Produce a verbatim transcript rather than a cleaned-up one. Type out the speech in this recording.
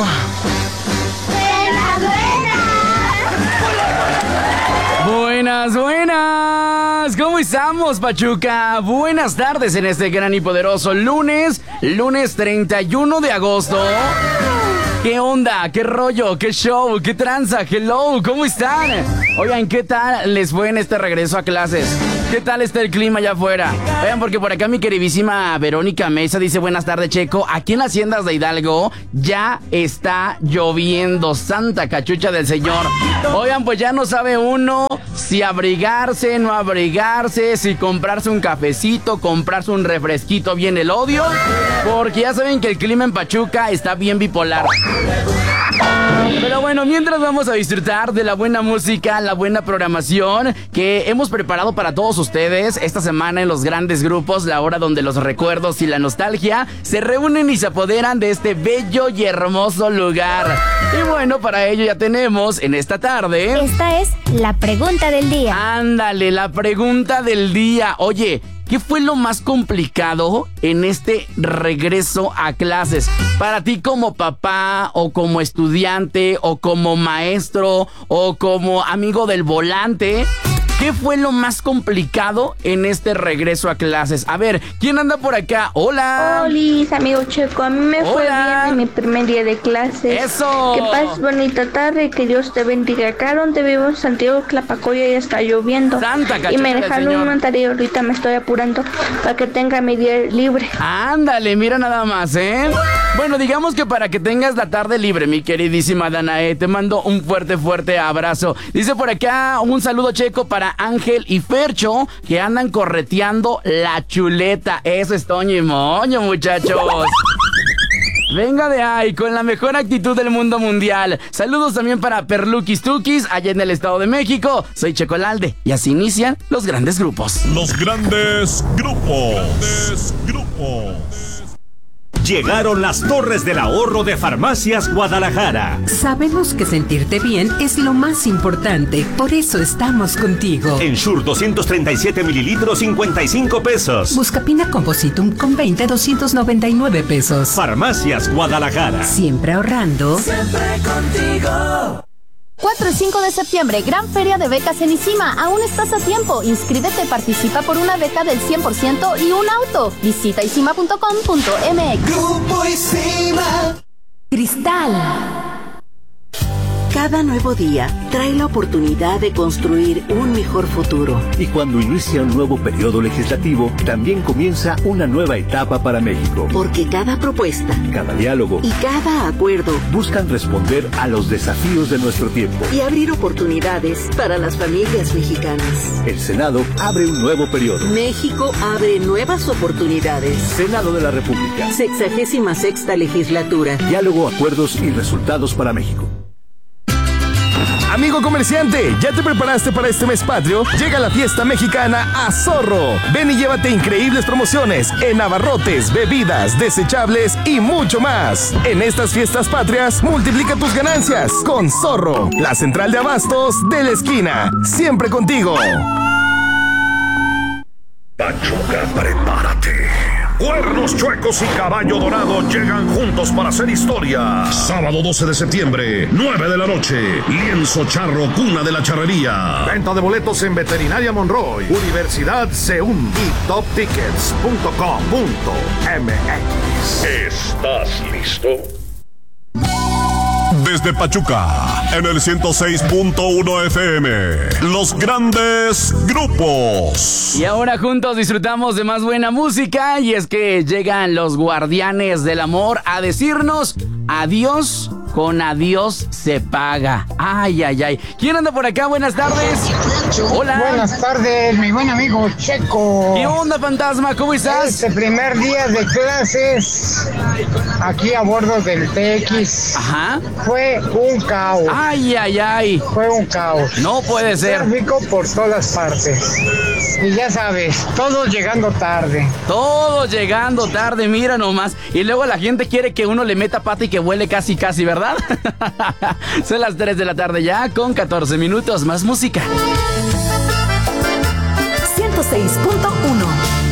Buenas, buenas. ¿Cómo estamos, Pachuca? Buenas tardes en este gran y poderoso lunes, lunes treinta y uno de agosto. ¿Qué onda? ¿Qué rollo? ¿Qué show? ¿Qué tranza? Hello, ¿cómo están? Oigan, ¿qué tal les fue en este regreso a clases? ¿Qué tal está el clima allá afuera? Vean, porque por acá mi queridísima Verónica Mesa dice: buenas tardes, Checo. Aquí en las haciendas de Hidalgo ya está lloviendo. Santa cachucha del Señor. Oigan, pues ya no sabe uno si abrigarse, no abrigarse, si comprarse un cafecito, comprarse un refresquito bien el odio. Porque ya saben que el clima en Pachuca está bien bipolar. Pero bueno, mientras vamos a disfrutar de la buena música, la buena programación que hemos preparado para todos ustedes esta semana en los grandes grupos, la hora donde los recuerdos y la nostalgia se reúnen y se apoderan de este bello y hermoso lugar. Y bueno, para ello ya tenemos en esta tarde... Esta es la pregunta del día. Ándale, la pregunta del día. Oye, ¿qué fue lo más complicado en este regreso a clases? Para ti como papá, o como estudiante, o como maestro, o como amigo del volante, ¿qué fue lo más complicado en este regreso a clases? A ver, ¿quién anda por acá? ¡Hola! Hola, amigo Checo. A mí me fue Hola. bien en mi primer día de clases. ¡Eso! Que pases bonita tarde y que Dios te bendiga. Acá donde vivo en Santiago Tlapacoya ya está lloviendo. Santa cachucha Y me del dejaron Señor. una tarea, ahorita me estoy apurando para que tenga mi día libre. Ándale, mira nada más, ¿eh? Bueno, digamos que para que tengas la tarde libre, mi queridísima Danae, te mando un fuerte, fuerte abrazo. Dice por acá un saludo, Checo, para Ángel y Fercho, que andan correteando la chuleta. Eso es Toño y Moño, muchachos. Venga de ahí, con la mejor actitud del mundo mundial. Saludos también para Perluquis Tuquis, allá en el Estado de México. Soy Checo Lalde, y así inician los grandes grupos. Los grandes grupos. Grandes grupos. Llegaron las torres del ahorro de Farmacias Guadalajara. Sabemos que sentirte bien es lo más importante, por eso estamos contigo. Ensure doscientos treinta y siete mililitros, cincuenta y cinco pesos. Buscapina Compositum con veinte, doscientos noventa y nueve pesos. Farmacias Guadalajara. Siempre ahorrando. Siempre contigo. cuatro y cinco de septiembre, gran feria de becas en ICIMA. Aún estás a tiempo. Inscríbete, participa por una beca del cien por ciento y un auto. Visita isima punto com punto m x. Grupo ICIMA. Cristal. Cada nuevo día trae la oportunidad de construir un mejor futuro. Y cuando inicia un nuevo periodo legislativo, también comienza una nueva etapa para México. Porque cada propuesta, cada diálogo y cada acuerdo buscan responder a los desafíos de nuestro tiempo y abrir oportunidades para las familias mexicanas. El Senado abre un nuevo periodo. México abre nuevas oportunidades. Senado de la República. Sexagésima sexta legislatura. Diálogo, acuerdos y resultados para México. Amigo comerciante, ¿ya te preparaste para este mes patrio? Llega la fiesta mexicana a Zorro. Ven y llévate increíbles promociones en abarrotes, bebidas, desechables y mucho más. En estas fiestas patrias, multiplica tus ganancias con Zorro, la central de abastos de la esquina. Siempre contigo. Pachuca, prepárate. Cuernos Chuecos y Caballo Dorado llegan juntos para hacer historia. Sábado doce de septiembre, nueve de la noche. Lienzo Charro, cuna de la charrería. Venta de boletos en Veterinaria Monroy, Universidad Seúl y top tickets punto com punto m x. ¿Estás listo? Desde Pachuca, en el ciento seis punto uno F M, los grandes grupos. Y ahora juntos disfrutamos de más buena música, y es que llegan los Guardianes del Amor a decirnos adiós. Con adiós se paga. Ay, ay, ay. ¿Quién anda por acá? Buenas tardes. Hola. Buenas tardes, mi buen amigo Checo. ¿Qué onda, fantasma? ¿Cómo estás? Este primer día de clases aquí a bordo del T X. Ajá. Fue un caos. Ay, ay, ay. Fue un caos. No puede ser. Tráfico por todas partes. Y ya sabes, todos llegando tarde. Todos llegando tarde, mira nomás. Y luego la gente quiere que uno le meta pata y que huele casi, casi, ¿verdad? Son las tres de la tarde ya, con catorce minutos. Más música. ciento seis punto uno